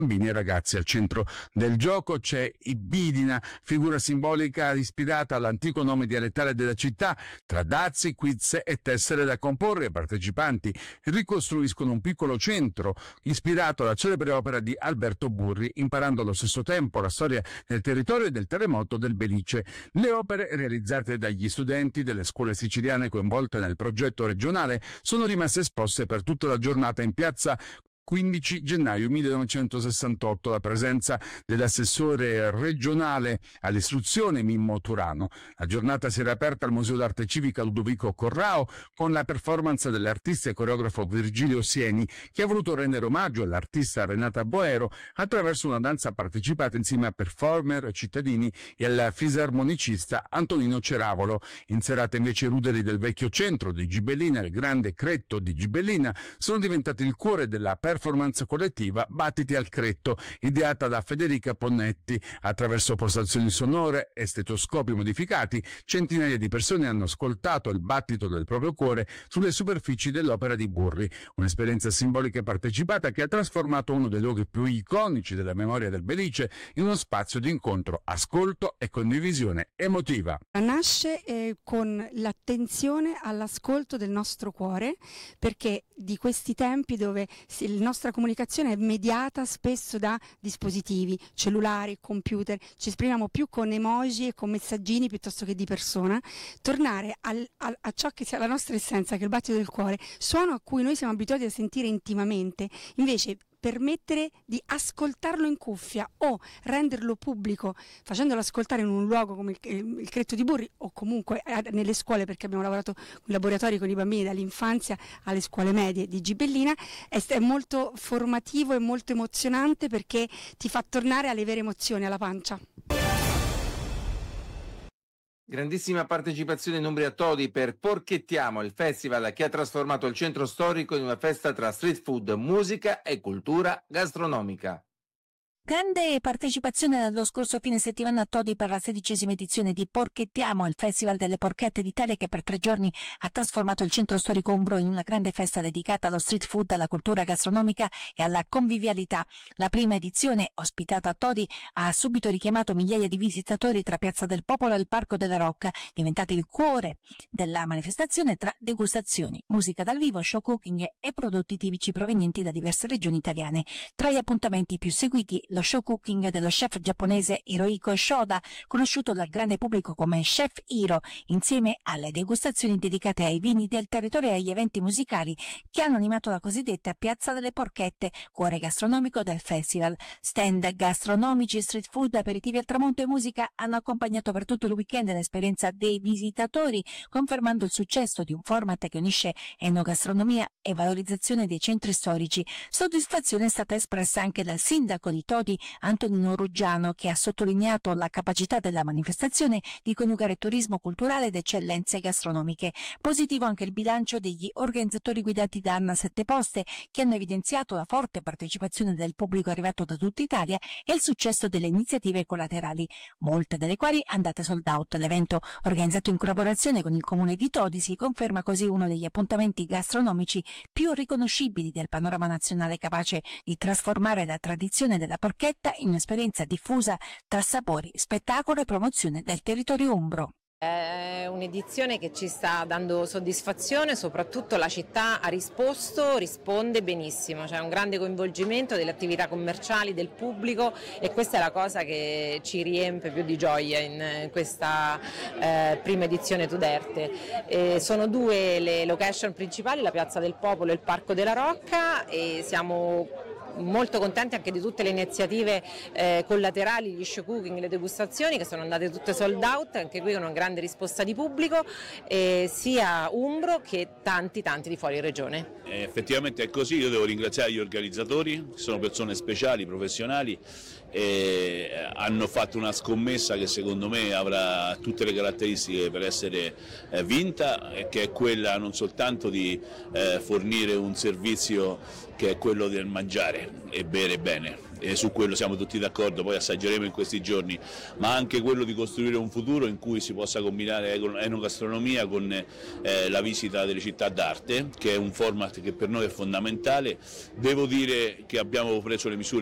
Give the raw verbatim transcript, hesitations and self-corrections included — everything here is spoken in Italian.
bambini e ragazzi. Al centro del gioco c'è Ibidina, figura simbolica ispirata all'antico nome dialettale della città. Tra dazi, quiz e tessere da comporre, i partecipanti ricostruiscono un piccolo centro ispirato alla celebre opera di Alberto Burri, imparando allo stesso tempo la storia del territorio e del terremoto del Belice. Le opere realizzate dagli studenti delle scuole siciliane coinvolte nel progetto regionale sono rimaste esposte per tutta la giornata in piazza quindici gennaio millenovecentosessantotto, la presenza dell'assessore regionale all'istruzione Mimmo Turano. La giornata si era aperta al Museo d'Arte Civica Ludovico Corrao con la performance dell'artista e coreografo Virgilio Sieni, che ha voluto rendere omaggio all'artista Renata Boero attraverso una danza partecipata insieme a performer, cittadini e al fisarmonicista Antonino Ceravolo. In serata invece i ruderi del vecchio centro di Gibellina e il grande Cretto di Gibellina sono diventati il cuore della performance collettiva Battiti al Cretto, ideata da Federica Ponnetti. Attraverso postazioni sonore e stetoscopi modificati, centinaia di persone hanno ascoltato il battito del proprio cuore sulle superfici dell'opera di Burri, un'esperienza simbolica e partecipata che ha trasformato uno dei luoghi più iconici della memoria del Belice in uno spazio di incontro, ascolto e condivisione emotiva. Nasce eh, con l'attenzione all'ascolto del nostro cuore, perché di questi tempi dove la nostra comunicazione è mediata spesso da dispositivi, cellulari, computer, ci esprimiamo più con emoji e con messaggini piuttosto che di persona, tornare al, al, a ciò che sia la nostra essenza, che è il battito del cuore, suono a cui noi siamo abituati a sentire intimamente, invece permettere di ascoltarlo in cuffia o renderlo pubblico facendolo ascoltare in un luogo come il, il Cretto di Burri o comunque nelle scuole, perché abbiamo lavorato con laboratori con i bambini dall'infanzia alle scuole medie di Gibellina, è, è molto formativo e molto emozionante, perché ti fa tornare alle vere emozioni, alla pancia. Grandissima partecipazione in Umbria Todi per Porchettiamo, il festival che ha trasformato il centro storico in una festa tra street food, musica e cultura gastronomica. Grande partecipazione dallo scorso fine settimana a Todi per la sedicesima edizione di Porchettiamo, il Festival delle Porchette d'Italia, che per tre giorni ha trasformato il centro storico umbro in una grande festa dedicata allo street food, alla cultura gastronomica e alla convivialità. La prima edizione, ospitata a Todi, ha subito richiamato migliaia di visitatori tra Piazza del Popolo e il Parco della Rocca, diventati il cuore della manifestazione tra degustazioni, musica dal vivo, show cooking e prodotti tipici provenienti da diverse regioni italiane. Tra gli appuntamenti più seguiti, lo show cooking dello chef giapponese Hirohiko Shoda, conosciuto dal grande pubblico come Chef Hiro, insieme alle degustazioni dedicate ai vini del territorio e agli eventi musicali che hanno animato la cosiddetta Piazza delle Porchette, cuore gastronomico del festival. Stand gastronomici, street food, aperitivi al tramonto e musica hanno accompagnato per tutto il weekend l'esperienza dei visitatori, confermando il successo di un format che unisce enogastronomia e valorizzazione dei centri storici. Soddisfazione è stata espressa anche dal sindaco di Todi, Antonino Ruggiano, che ha sottolineato la capacità della manifestazione di coniugare turismo culturale ed eccellenze gastronomiche. Positivo anche il bilancio degli organizzatori guidati da Anna Setteposte, che hanno evidenziato la forte partecipazione del pubblico arrivato da tutta Italia e il successo delle iniziative collaterali, molte delle quali andate sold out. L'evento, organizzato in collaborazione con il comune di Todi, si conferma così uno degli appuntamenti gastronomici più riconoscibili del panorama nazionale, capace di trasformare la tradizione della porchetta in un'esperienza diffusa tra sapori, spettacolo e promozione del territorio umbro. È un'edizione che ci sta dando soddisfazione, soprattutto la città ha risposto, risponde benissimo, c'è un grande coinvolgimento delle attività commerciali, del pubblico, e questa è la cosa che ci riempie più di gioia in questa eh, prima edizione Tuderte. E sono due le location principali, la Piazza del Popolo e il Parco della Rocca, e siamo molto contenti anche di tutte le iniziative eh, collaterali, gli show cooking, le degustazioni, che sono andate tutte sold out, anche qui con una grande risposta di pubblico, eh, sia umbro che tanti tanti di fuori regione. Eh, effettivamente è così, io devo ringraziare gli organizzatori, che sono persone speciali, professionali, e hanno fatto una scommessa che secondo me avrà tutte le caratteristiche per essere eh, vinta, e che è quella non soltanto di eh, fornire un servizio che è quello del mangiare e bere bene, e su quello siamo tutti d'accordo, poi assaggeremo in questi giorni, ma anche quello di costruire un futuro in cui si possa combinare enogastronomia con eh, la visita delle città d'arte, che è un format che per noi è fondamentale. Devo dire che abbiamo preso le misure